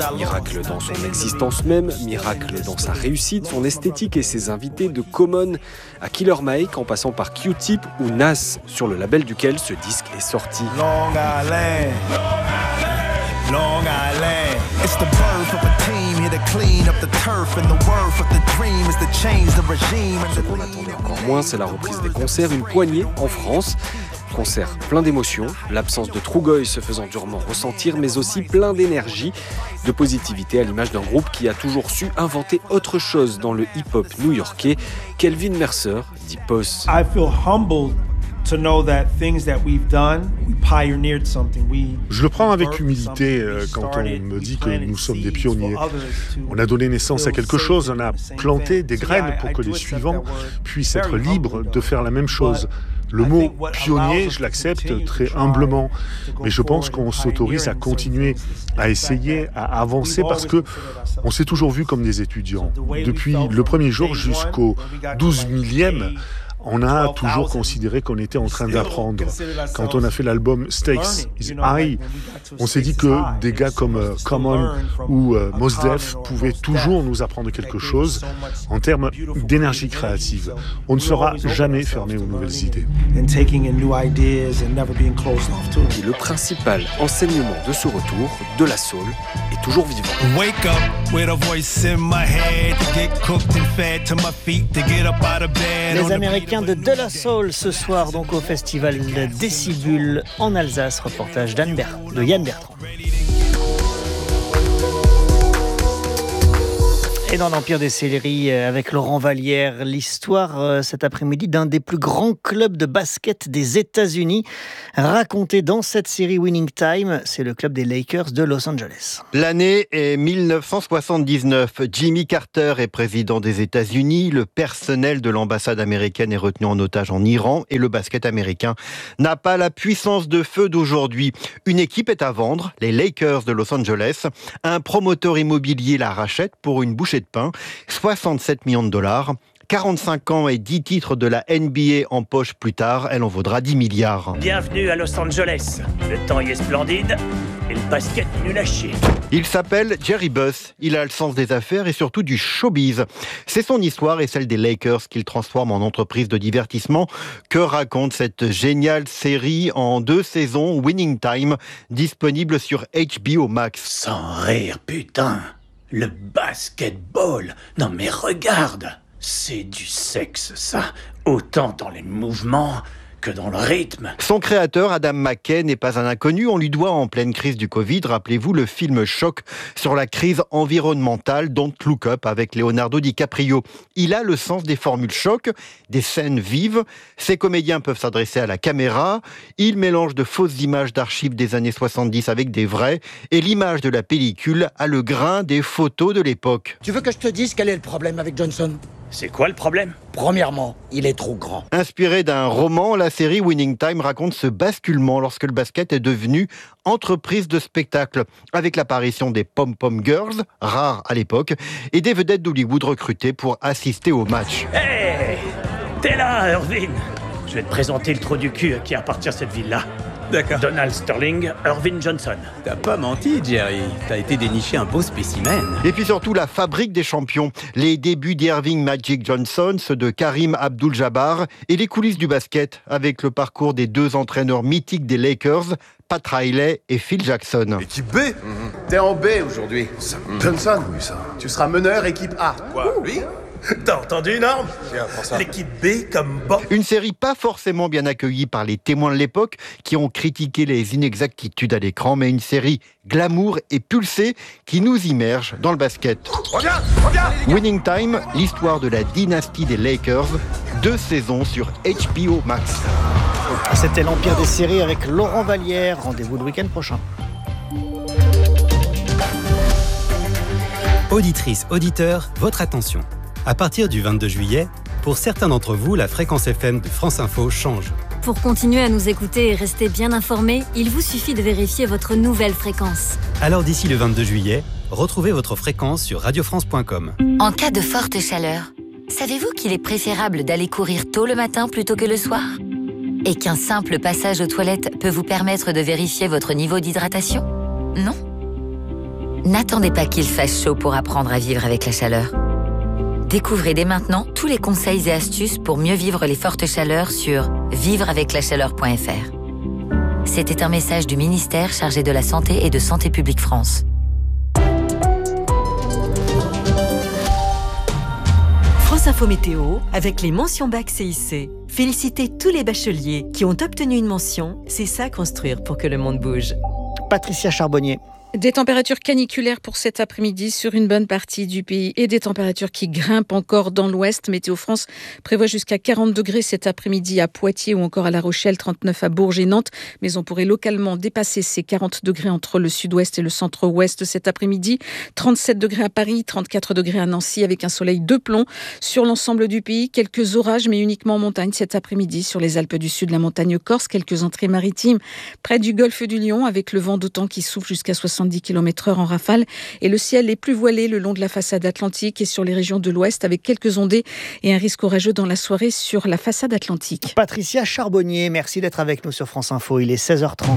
Miracle dans son existence même, miracle dans sa réussite, son esthétique et ses invités de Common à Killer Mike en passant par Q-Tip ou Nas sur le label duquel ce disque est sorti. Long Island, Long Island. It's the birth of a team here to clean up the turf and the worth of the dream is to change the regime. Ce qu'on attendait encore moins, c'est la reprise des concerts, une poignée en France. Concert plein d'émotions, l'absence de Trugoy se faisant durement ressentir, mais aussi plein d'énergie, de positivité à l'image d'un groupe qui a toujours su inventer autre chose dans le hip-hop new-yorkais. Kelvin Mercer dit Posse. I feel humbled to know that things that we've done, we pioneered something. Je le prends avec humilité quand on me dit que nous sommes des pionniers. On a donné naissance à quelque chose, on a planté des graines pour que les suivants puissent être libres de faire la même chose. Le mot pionnier, je l'accepte très humblement, mais je pense qu'on s'autorise à continuer, à essayer, à avancer parce que on s'est toujours vu comme des étudiants. Depuis le premier jour jusqu'au 12 millième, on a toujours considéré qu'on était en train d'apprendre. Quand on a fait l'album Stakes is High, on s'est dit que des gars comme Common ou Mos Def pouvaient toujours nous apprendre quelque chose en termes d'énergie créative. On ne sera jamais fermé aux nouvelles idées. Et le principal enseignement de ce retour, de la soul, est toujours vivant. Wake up with a voice in my head to get cooked and fed to my feet to get up out of bed. Les Américains de De La Soul ce soir donc au festival Décibule en Alsace, reportage de Yann Bertrand. Et dans l'Empire des séries, avec Laurent Vallière, l'histoire cet après-midi d'un des plus grands clubs de basket des États-Unis, racontée dans cette série Winning Time, c'est le club des Lakers de Los Angeles. L'année est 1979. Jimmy Carter est président des États-Unis, le personnel de l'ambassade américaine est retenu en otage en Iran et le basket américain n'a pas la puissance de feu d'aujourd'hui. Une équipe est à vendre, les Lakers de Los Angeles. Un promoteur immobilier la rachète pour une bouchée de pain, 67 millions de dollars. 45 ans et 10 titres de la NBA en poche plus tard, elle en vaudra 10 milliards. Bienvenue à Los Angeles. Le temps y est splendide et le basket nul à chier. Il s'appelle Jerry Buss. Il a le sens des affaires et surtout du showbiz. C'est son histoire et celle des Lakers qu'il transforme en entreprise de divertissement. Que raconte cette géniale série en 2 saisons, Winning Time, disponible sur HBO Max. Sans rire, putain. Le basketball. Non mais regarde. C'est du sexe, ça. Autant dans les mouvements que dans le rythme. Son créateur, Adam McKay, n'est pas un inconnu. On lui doit, en pleine crise du Covid, rappelez-vous, le film Choc sur la crise environnementale, Don't Look Up, avec Leonardo DiCaprio. Il a le sens des formules choc, des scènes vives. Ces comédiens peuvent s'adresser à la caméra. Il mélange de fausses images d'archives des années 70 avec des vraies. Et l'image de la pellicule a le grain des photos de l'époque. Tu veux que je te dise quel est le problème avec Johnson ? C'est quoi le problème ? Premièrement, il est trop grand. Inspiré d'un roman, la série Winning Time raconte ce basculement lorsque le basket est devenu entreprise de spectacle, avec l'apparition des pom-pom girls, rares à l'époque, et des vedettes d'Hollywood recrutées pour assister au match. Hey, t'es là, Irvin. Je vais te présenter le trou du cul qui appartient à cette ville-là. D'accord. Donald Sterling, Irvin Johnson. T'as pas menti, Jerry. T'as été déniché un beau spécimen. Et puis surtout, la fabrique des champions. Les débuts d'Irving Magic Johnson, ceux de Karim Abdul-Jabbar et les coulisses du basket avec le parcours des 2 entraîneurs mythiques des Lakers, Pat Riley et Phil Jackson. Équipe B T'es en B aujourd'hui. Johnson, oui, ça. Tu seras meneur équipe A. Quoi, lui ? T'as entendu, Norm ? L'équipe B comme bon. Une série pas forcément bien accueillie par les témoins de l'époque qui ont critiqué les inexactitudes à l'écran, mais une série glamour et pulsée qui nous immerge dans le basket. Reviens Winning Time, l'histoire de la dynastie des Lakers, 2 saisons sur HBO Max. C'était l'Empire des séries avec Laurent Vallière. Rendez-vous le week-end prochain. Auditrices, auditeurs, votre attention. À partir du 22 juillet, pour certains d'entre vous, la fréquence FM de France Info change. Pour continuer à nous écouter et rester bien informés, il vous suffit de vérifier votre nouvelle fréquence. Alors d'ici le 22 juillet, retrouvez votre fréquence sur radiofrance.com. En cas de forte chaleur, savez-vous qu'il est préférable d'aller courir tôt le matin plutôt que le soir ? Et qu'un simple passage aux toilettes peut vous permettre de vérifier votre niveau d'hydratation ? Non ? N'attendez pas qu'il fasse chaud pour apprendre à vivre avec la chaleur. Découvrez dès maintenant tous les conseils et astuces pour mieux vivre les fortes chaleurs sur vivreaveclachaleur.fr. C'était un message du ministère chargé de la Santé et de Santé publique France. France Info Météo avec les mentions bac CIC. Félicitez tous les bacheliers qui ont obtenu une mention. C'est ça construire pour que le monde bouge. Patricia Charbonnier. Des températures caniculaires pour cet après-midi sur une bonne partie du pays et des températures qui grimpent encore dans l'ouest. Météo France prévoit jusqu'à 40 degrés cet après-midi à Poitiers ou encore à La Rochelle, 39 à Bourges et Nantes. Mais on pourrait localement dépasser ces 40 degrés entre le sud-ouest et le centre-ouest cet après-midi. 37 degrés à Paris, 34 degrés à Nancy avec un soleil de plomb. Sur l'ensemble du pays, quelques orages mais uniquement en montagne cet après-midi sur les Alpes du Sud, la montagne corse, quelques entrées maritimes près du golfe du Lion avec le vent d'autant qui souffle jusqu'à 70 km/h en rafale et le ciel est plus voilé le long de la façade atlantique et sur les régions de l'ouest avec quelques ondées et un risque orageux dans la soirée sur la façade atlantique. Patricia Charbonnier, merci d'être avec nous sur France Info, il est 16h30.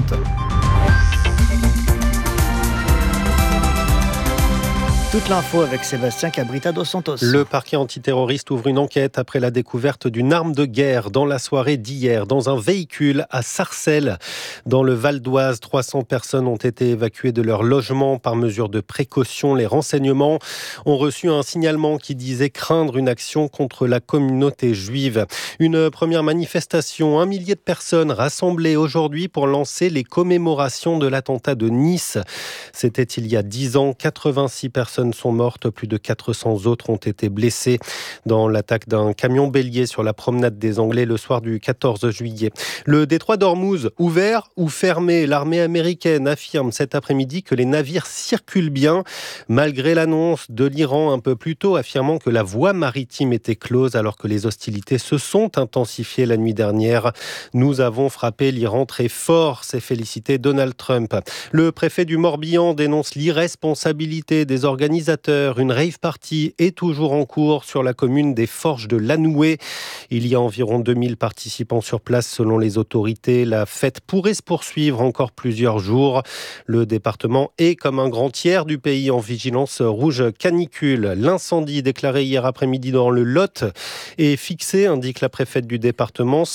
Toute l'info avec Sébastien Cabrita dos Santos. Le parquet antiterroriste ouvre une enquête après la découverte d'une arme de guerre dans la soirée d'hier, dans un véhicule à Sarcelles. Dans le Val d'Oise, 300 personnes ont été évacuées de leur logement par mesure de précaution. Les renseignements ont reçu un signalement qui disait craindre une action contre la communauté juive. Une première manifestation, 1 millier de personnes rassemblées aujourd'hui pour lancer les commémorations de l'attentat de Nice. C'était il y a 10 ans, 86 personnes sont mortes, plus de 400 autres ont été blessées dans l'attaque d'un camion bélier sur la promenade des Anglais le soir du 14 juillet. Le détroit d'Ormuz, ouvert ou fermé, l'armée américaine affirme cet après-midi que les navires circulent bien, malgré l'annonce de l'Iran un peu plus tôt, affirmant que la voie maritime était close alors que les hostilités se sont intensifiées la nuit dernière. Nous avons frappé l'Iran très fort, s'est félicité Donald Trump. Le préfet du Morbihan dénonce l'irresponsabilité des organisateurs. Une rave party est toujours en cours sur la commune des Forges de Lanoué. Il y a environ 2000 participants sur place selon les autorités. La fête pourrait se poursuivre encore plusieurs jours. Le département est, comme un grand tiers du pays, en vigilance rouge canicule. L'incendie déclaré hier après-midi dans le Lot est fixé, indique la préfète du département.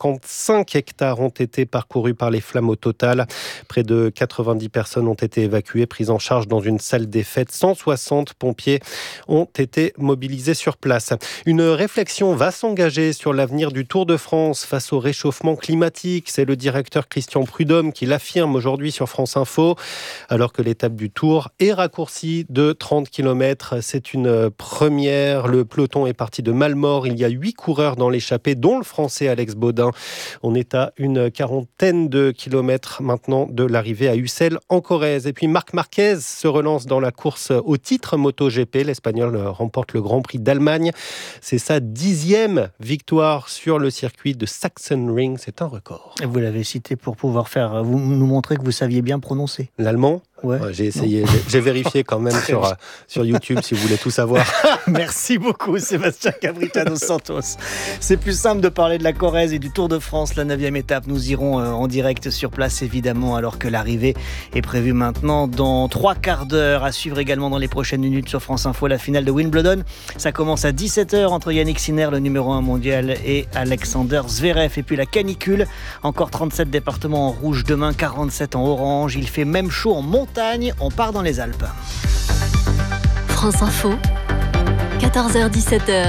155 hectares ont été parcourus par les flammes au total. Près de 90 personnes ont été évacuées, prises en charge dans une salle des fêtes. 160 pompiers ont été mobilisés sur place. Une réflexion va s'engager sur l'avenir du Tour de France face au réchauffement climatique. C'est le directeur Christian Prudhomme qui l'affirme aujourd'hui sur France Info. Alors que l'étape du Tour est raccourcie de 30 km, c'est une première. Le peloton est parti de Malmort. Il y a 8 coureurs dans l'échappée, dont le Français Alex Baudin. On est à une quarantaine de kilomètres maintenant de l'arrivée à Ussel en Corrèze. Et puis Marc Marquez se relance dans la course au titre MotoGP. L'Espagnol remporte le Grand Prix d'Allemagne. C'est sa 10e victoire sur le circuit de Sachsenring. C'est un record. Vous l'avez cité pour pouvoir nous montrer que vous saviez bien prononcer. L'allemand ? Ouais. J'ai essayé, j'ai vérifié quand même sur YouTube si vous voulez tout savoir. Merci beaucoup Sébastien Cabrita dos Santos. C'est plus simple de parler de la Corrèze et du Tour de France, la 9e étape. Nous irons en direct sur place évidemment alors que l'arrivée est prévue maintenant dans 3 quarts d'heure. À suivre également dans les prochaines minutes sur France Info la finale de Wimbledon. Ça commence à 17h entre Yannick Sinner, le numéro 1 mondial, et Alexander Zverev. Et puis la canicule, encore 37 départements en rouge demain, 47 en orange. Il fait même chaud en montagne. On part dans les Alpes. France Info, 14h-17h.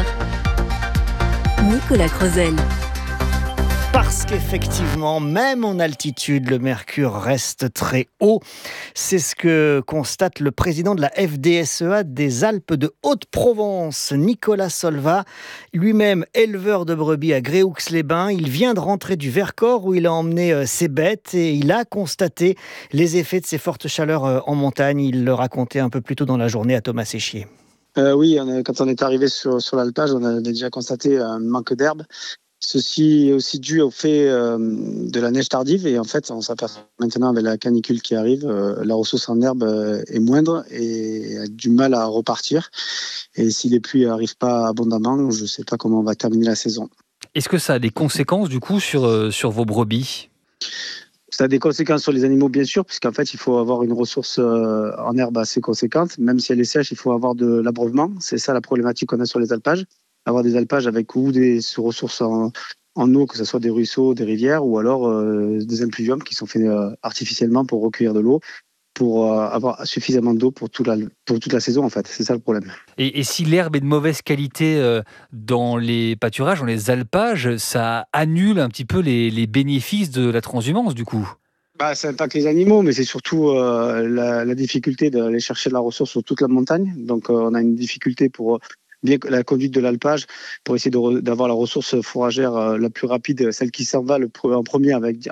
Nicolas Crozel. Parce qu'effectivement, même en altitude, le mercure reste très haut. C'est ce que constate le président de la FDSEA des Alpes de Haute-Provence, Nicolas Solva, lui-même éleveur de brebis à Gréoux-les-Bains. Il vient de rentrer du Vercors où il a emmené ses bêtes et il a constaté les effets de ces fortes chaleurs en montagne. Il le racontait un peu plus tôt dans la journée à Thomas Séchier. Oui, quand on est arrivé sur l'alpage, on avait déjà constaté un manque d'herbe. Ceci est aussi dû au fait de la neige tardive et en fait on s'aperçoit maintenant avec la canicule qui arrive, la ressource en herbe est moindre et a du mal à repartir. Et si les pluies n'arrivent pas abondamment, je ne sais pas comment on va terminer la saison. Est-ce que ça a des conséquences du coup sur vos brebis ? Ça a des conséquences sur les animaux, bien sûr, puisqu'en fait, il faut avoir une ressource en herbe assez conséquente. Même si elle est sèche, il faut avoir de l'abreuvement. C'est ça la problématique qu'on a sur les alpages. Avoir des alpages avec ou des ressources en eau, que ce soit des ruisseaux, des rivières, ou alors des impluviums qui sont faits artificiellement pour recueillir de l'eau, pour avoir suffisamment d'eau pour toute la saison, en fait. C'est ça le problème. Et si l'herbe est de mauvaise qualité dans les pâturages, dans les alpages, ça annule un petit peu les bénéfices de la transhumance, du coup? Ça impacte les animaux, mais c'est surtout la difficulté d'aller chercher de la ressource sur toute la montagne. Donc, on a une difficulté pour bien que la conduite de l'alpage, pour essayer d'avoir la ressource fourragère la plus rapide, celle qui s'en va en premier, avec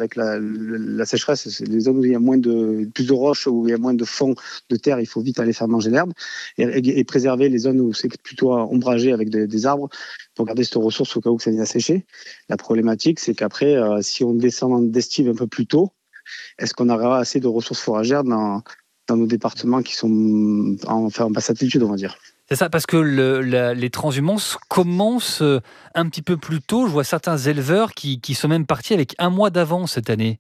la sécheresse. C'est les zones où il y a plus de roches, où il y a moins de fond de terre, il faut vite aller faire manger l'herbe et préserver les zones où c'est plutôt ombragé avec des arbres pour garder cette ressource au cas où ça vient à sécher. La problématique, c'est qu'après, si on descend d'estive un peu plus tôt, est-ce qu'on aura assez de ressources fourragères dans nos départements qui sont en basse altitude, on va dire? C'est ça, parce que les transhumances commencent un petit peu plus tôt. Je vois certains éleveurs qui sont même partis avec 1 mois d'avance cette année.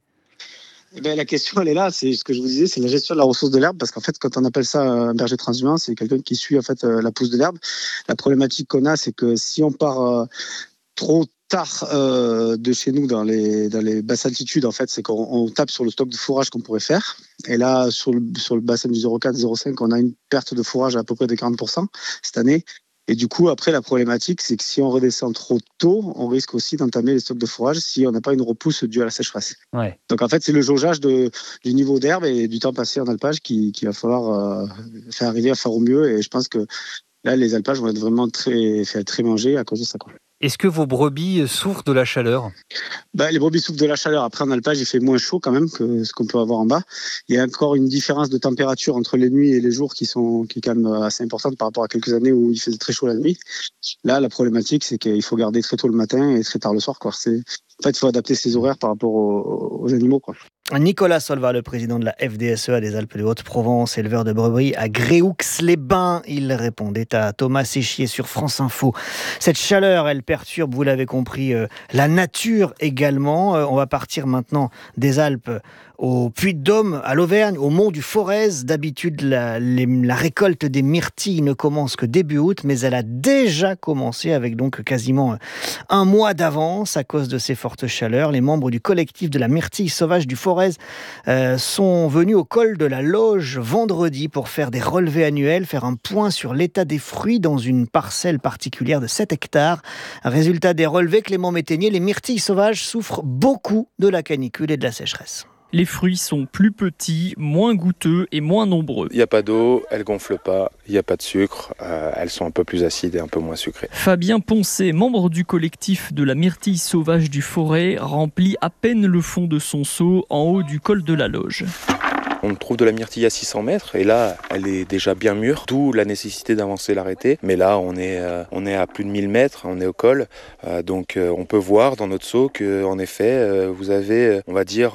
La question, elle est là. C'est ce que je vous disais, c'est la gestion de la ressource de l'herbe. Parce qu'en fait, quand on appelle ça un berger transhumant, c'est quelqu'un qui suit en fait la pousse de l'herbe. La problématique qu'on a, c'est que si on part trop tard de chez nous dans les basses altitudes, en fait, c'est qu'on tape sur le stock de fourrage qu'on pourrait faire. Et là, sur le bassin du 0,4-0,5, on a une perte de fourrage à peu près de 40% cette année. Et du coup, après, la problématique, c'est que si on redescend trop tôt, on risque aussi d'entamer les stocks de fourrage si on n'a pas une repousse due à la sécheresse. Ouais. Donc, en fait, c'est le jaugeage du niveau d'herbe et du temps passé en alpage qu'il va falloir faire arriver à faire au mieux. Et je pense que là, les alpages vont être vraiment très mangés à cause de ça, quoi. Est-ce que vos brebis souffrent de la chaleur ? Les brebis souffrent de la chaleur. Après, en alpage, il fait moins chaud quand même que ce qu'on peut avoir en bas. Il y a encore une différence de température entre les nuits et les jours qui est quand même assez importante par rapport à quelques années où il faisait très chaud la nuit. Là, la problématique, c'est qu'il faut garder très tôt le matin et très tard le soir, quoi. En fait, il faut adapter ses horaires par rapport aux animaux, quoi. Nicolas Solvat, le président de la FDSEA des Alpes de Haute-Provence, éleveur de brebis à Gréoux-les-Bains. Il répondait à Thomas Séchier sur France Info. Cette chaleur, elle perturbe, vous l'avez compris, la nature également. On va partir maintenant des Alpes au Puy-de-Dôme, à l'Auvergne, au Mont du Forez. D'habitude, la récolte des myrtilles ne commence que début août, mais elle a déjà commencé avec donc quasiment 1 mois d'avance à cause de ces fortes chaleurs. Les membres du collectif de la myrtille sauvage du Forez sont venus au col de la Loge vendredi pour faire des relevés annuels, faire un point sur l'état des fruits dans une parcelle particulière de 7 hectares. Résultat des relevés, Clément Métainier, les myrtilles sauvages souffrent beaucoup de la canicule et de la sécheresse. Les fruits sont plus petits, moins goûteux et moins nombreux. Il n'y a pas d'eau, elles gonflent pas, il n'y a pas de sucre, elles sont un peu plus acides et un peu moins sucrées. Fabien Poncet, membre du collectif de la myrtille sauvage du Forez, remplit à peine le fond de son seau en haut du col de la Loge. On trouve de la myrtille à 600 mètres et là, elle est déjà bien mûre, d'où la nécessité d'avancer l'arrêté. Mais là, on est à plus de 1000 mètres, on est au col, donc on peut voir dans notre seau qu'en effet, vous avez, on va dire,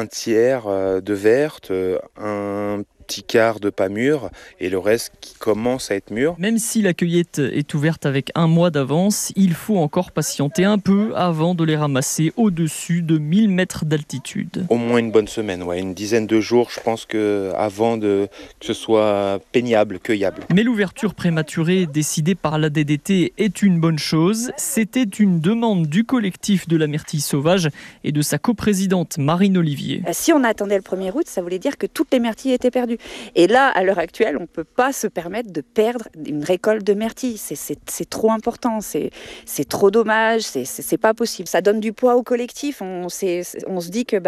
1/3 de verte, un petit quart de pas mûr et le reste qui commence à être mûr. Même si la cueillette est ouverte avec 1 mois d'avance, il faut encore patienter un peu avant de les ramasser au-dessus de 1000 mètres d'altitude. Au moins une bonne semaine, une dizaine de jours, je pense avant que ce soit peignable, cueillable. Mais l'ouverture prématurée décidée par la DDT est une bonne chose. C'était une demande du collectif de la myrtille sauvage et de sa coprésidente Marine Olivier. Si on attendait le 1er août, ça voulait dire que toutes les myrtilles étaient perdues. Et là, à l'heure actuelle, on ne peut pas se permettre de perdre une récolte de myrtilles. C'est trop important, c'est trop dommage, c'est pas possible. Ça donne du poids au collectif. On se dit que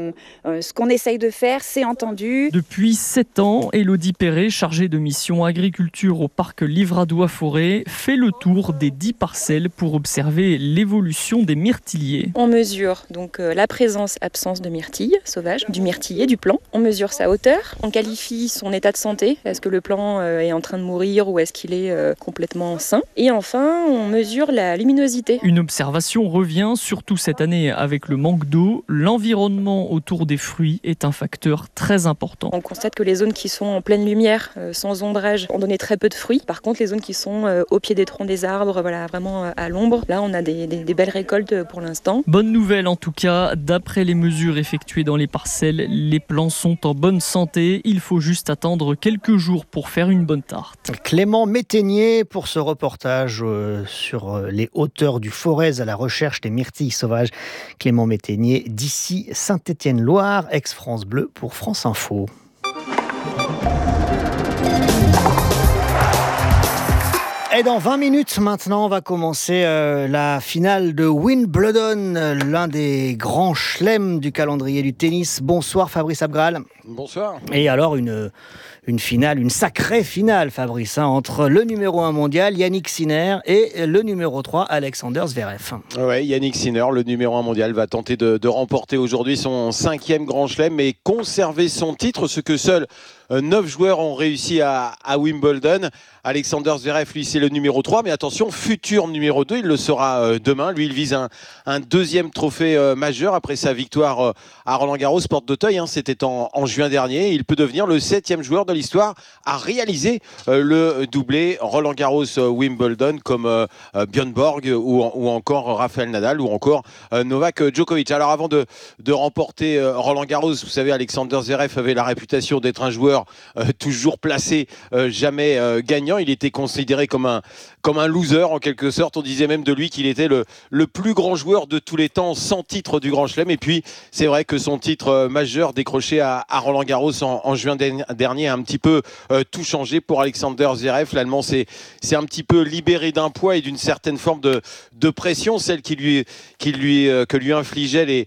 ce qu'on essaye de faire, c'est entendu. Depuis 7 ans, Élodie Perret, chargée de mission agriculture au parc Livradois-Forêt, fait le tour des 10 parcelles pour observer l'évolution des myrtilliers. On mesure donc la présence-absence de myrtilles sauvages, du myrtillier, du plant. On mesure sa hauteur, on qualifie vérifie son état de santé. Est-ce que le plant est en train de mourir ou est-ce qu'il est complètement sain? Et enfin, on mesure la luminosité. Une observation revient, surtout cette année avec le manque d'eau. L'environnement autour des fruits est un facteur très important. On constate que les zones qui sont en pleine lumière, sans ombrage, ont donné très peu de fruits. Par contre, les zones qui sont au pied des troncs des arbres, vraiment à l'ombre, là on a des belles récoltes pour l'instant. Bonne nouvelle en tout cas, d'après les mesures effectuées dans les parcelles, les plants sont en bonne santé. Il faut juste attendre quelques jours pour faire une bonne tarte. Clément Métainier pour ce reportage sur les hauteurs du Forez à la recherche des myrtilles sauvages. Clément Métainier d'ici Saint-Étienne-Loire, ex-France Bleu pour France Info. Et dans 20 minutes maintenant, on va commencer la finale de Wimbledon, l'un des grands chelems du calendrier du tennis. Bonsoir Fabrice Abgral. Bonsoir. Et alors une finale, une sacrée finale Fabrice, entre le numéro 1 mondial Yannick Sinner et le numéro 3 Alexander Zverev. Oui, Yannick Sinner, le numéro 1 mondial, va tenter de remporter aujourd'hui son 5e grand chelem et conserver son titre, ce que seuls 9 joueurs ont réussi à Wimbledon. Alexander Zverev, lui, c'est le numéro 3, mais attention, futur numéro 2, il le sera demain. Lui, il vise un deuxième trophée majeur après sa victoire à Roland-Garros, porte d'Auteuil, c'était en juin dernier. Il peut devenir le 7e joueur de l'histoire à réaliser le doublé Roland-Garros-Wimbledon comme Björn Borg ou encore Rafael Nadal ou encore Novak Djokovic. Alors avant de remporter Roland-Garros, vous savez, Alexander Zverev avait la réputation d'être un joueur toujours placé, jamais gagnant. Il était considéré comme un loser en quelque sorte. On disait même de lui qu'il était le plus grand joueur de tous les temps sans titre du Grand Chelem. Et puis c'est vrai que son titre majeur décroché à Roland-Garros en juin dernier a un petit peu tout changé pour Alexander Zverev. L'Allemand s'est un petit peu libéré d'un poids et d'une certaine forme de pression, celle que lui infligeaient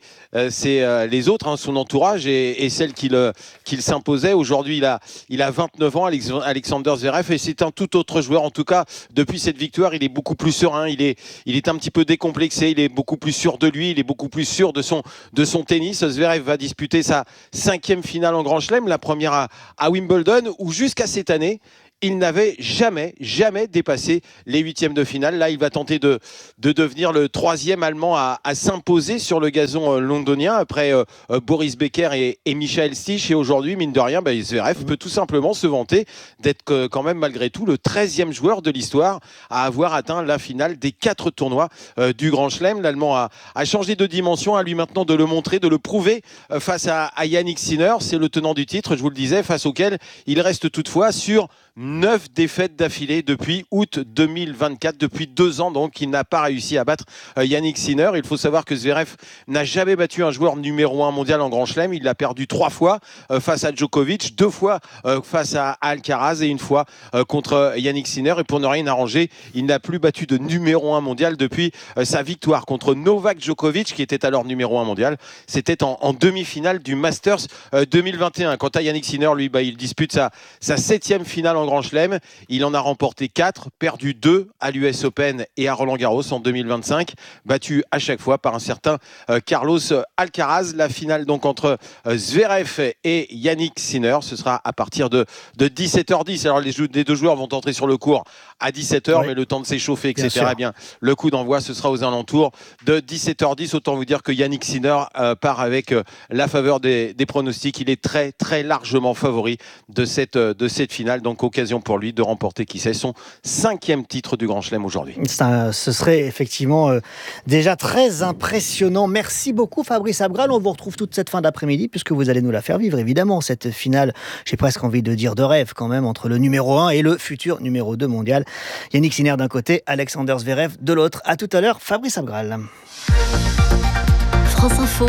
les autres, son entourage, et celle qu'il s'imposait. Aujourd'hui, il a 29 ans, Alexander Zverev, et c'est un tout autre joueur. En tout cas, depuis cette victoire, il est beaucoup plus serein, il est un petit peu décomplexé, il est beaucoup plus sûr de lui, il est beaucoup plus sûr de son tennis. Zverev va disputer sa 5e finale en Grand Chelem, la première à Wimbledon, où jusqu'à cette année, il n'avait jamais dépassé les 8e de finale. Là, il va tenter de devenir le 3e Allemand à s'imposer sur le gazon londonien après Boris Becker et Michael Stich. Et aujourd'hui, mine de rien, Zverev peut tout simplement se vanter d'être quand même malgré tout le 13e joueur de l'histoire à avoir atteint la finale des 4 tournois du Grand Chelem. L'Allemand a changé de dimension, à lui maintenant de le montrer, de le prouver face à Yannick Sinner. C'est le tenant du titre, je vous le disais, face auquel il reste toutefois sur 9 défaites d'affilée depuis août 2024, depuis 2 ans donc il n'a pas réussi à battre Yannick Sinner. Il faut savoir que Zverev n'a jamais battu un joueur numéro 1 mondial en Grand Chelem. Il l'a perdu 3 fois face à Djokovic, 2 fois face à Alcaraz et 1 fois contre Yannick Sinner. Et pour ne rien arranger, il n'a plus battu de numéro 1 mondial depuis sa victoire contre Novak Djokovic, qui était alors numéro 1 mondial. C'était en demi-finale du Masters 2021. Quant à Yannick Sinner, lui, il dispute sa 7e finale en Grand Chelem. Il en a remporté 4, perdu 2 à l'US Open et à Roland-Garros en 2025, battu à chaque fois par un certain Carlos Alcaraz. La finale donc entre Zverev et Yannick Sinner, ce sera à partir de 17h10. Alors les deux joueurs vont entrer sur le court à 17h, oui, mais le temps de s'échauffer, etc. Eh bien, le coup d'envoi, ce sera aux alentours de 17h10. Autant vous dire que Yannick Sinner part avec la faveur des pronostics. Il est très très largement favori de cette finale. Donc occasion pour lui de remporter, qui sait, son 5e titre du Grand Chelem aujourd'hui. Ce serait effectivement déjà très impressionnant. Merci beaucoup Fabrice Abgral. On vous retrouve toute cette fin d'après-midi puisque vous allez nous la faire vivre, évidemment, cette finale, j'ai presque envie de dire de rêve quand même, entre le numéro 1 et le futur numéro 2 mondial. Yannick Sinner d'un côté, Alexander Zverev de l'autre. À tout à l'heure, Fabrice Abgral. France Info,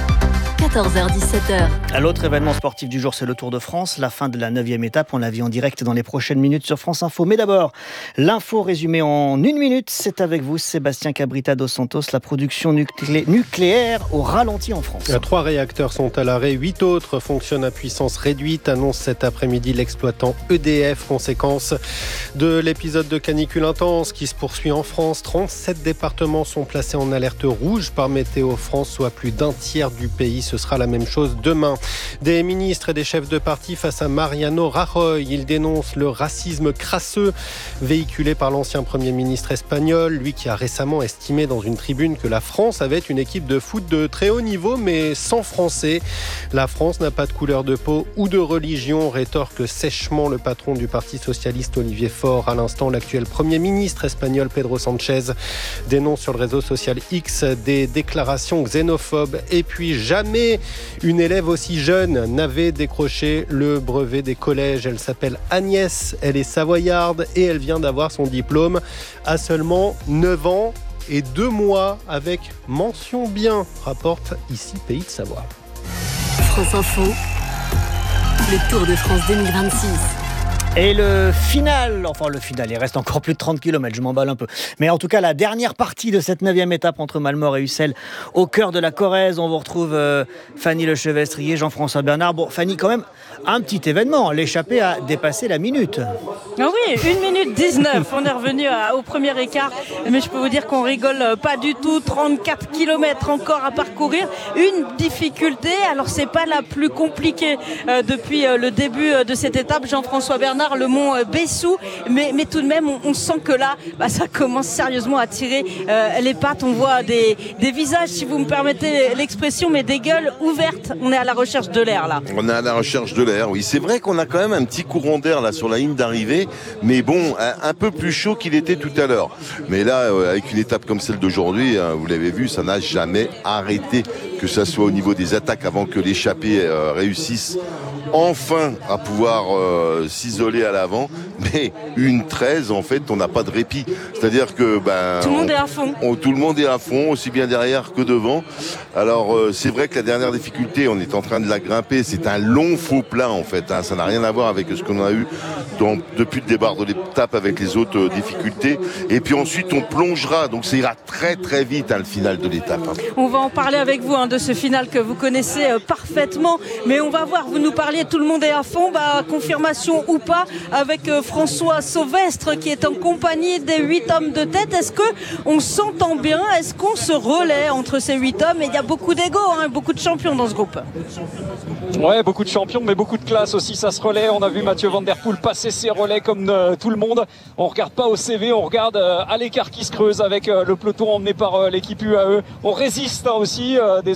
14h-17h. L'autre événement sportif du jour, c'est le Tour de France, la fin de la 9e étape. On la vit en direct dans les prochaines minutes sur France Info. Mais d'abord, l'info résumée en 1 minute. C'est avec vous, Sébastien Cabrita dos Santos. La production nucléaire au ralenti en France. 3 réacteurs sont à l'arrêt, 8 autres fonctionnent à puissance réduite, annonce cet après-midi l'exploitant EDF. Conséquence de l'épisode de canicule intense qui se poursuit en France. 37 départements sont placés en alerte rouge par Météo France, soit plus d'un tiers du pays ce sera la même chose demain. Des ministres et des chefs de parti face à Mariano Rajoy. Ils dénoncent le racisme crasseux véhiculé par l'ancien Premier ministre espagnol, lui qui a récemment estimé dans une tribune que la France avait une équipe de foot de très haut niveau, mais sans Français. La France n'a pas de couleur de peau ou de religion, rétorque sèchement le patron du Parti socialiste Olivier Faure. À l'instant, l'actuel Premier ministre espagnol Pedro Sánchez dénonce sur le réseau social X des déclarations xénophobes. Et puis jamais une élève aussi jeune n'avait décroché le brevet des collèges. Elle s'appelle Agnès, elle est savoyarde et elle vient d'avoir son diplôme à seulement 9 ans et 2 mois avec mention bien, rapporte ici Pays de Savoie. France Info, le Tour de France 2026. Et le final, il reste encore plus de 30 km, je m'emballe un peu. Mais en tout cas, la dernière partie de cette 9e étape entre Malmort et Ussel, au cœur de la Corrèze. On vous retrouve Fanny Lechevestrier, Jean-François Bernard. Bon, Fanny, quand même, un petit événement. L'échappée a dépassé la minute. Ah oui, 1 minute 19. On est revenu au premier écart. Mais je peux vous dire qu'on rigole pas du tout. 34 km encore à parcourir. Une difficulté, alors c'est pas la plus compliquée depuis le début de cette étape, Jean-François Bernard, le mont Bessou, mais tout de même on sent que là ça commence sérieusement à tirer les pattes. On voit des visages, si vous me permettez l'expression, mais des gueules ouvertes. On est à la recherche de l'air là. On est à la recherche de l'air, oui. C'est vrai qu'on a quand même un petit courant d'air là sur la ligne d'arrivée, mais bon, un peu plus chaud qu'il était tout à l'heure. Mais là, avec une étape comme celle d'aujourd'hui, vous l'avez vu, ça n'a jamais arrêté, que ça soit au niveau des attaques avant que l'échappée réussisse enfin à pouvoir s'isoler à l'avant, mais une 13 en fait on n'a pas de répit, c'est-à-dire que tout le monde est à fond. Tout le monde est à fond, aussi bien derrière que devant. Alors c'est vrai que la dernière difficulté, on est en train de la grimper, c'est un long faux plat en fait, hein. Ça n'a rien à voir avec ce qu'on a eu depuis le départ de l'étape avec les autres difficultés, et puis ensuite on plongera, donc ça ira très très vite le final de l'étape. On va en parler avec vous de ce final que vous connaissez parfaitement, mais on va voir, vous nous parliez, tout le monde est à fond, confirmation ou pas avec François Sauvestre qui est en compagnie des 8 hommes de tête. Est-ce qu'on s'entend bien? Est-ce qu'on se relaie entre ces 8 hommes? Et il y a beaucoup d'ego, beaucoup de champions dans ce groupe. Ouais, beaucoup de champions, mais beaucoup de classe aussi, ça se relaie. On a vu Mathieu Van Der Poel passer ses relais comme tout le monde. On regarde pas au CV, on regarde à l'écart qui se creuse avec le peloton emmené par l'équipe UAE. On résiste aussi, des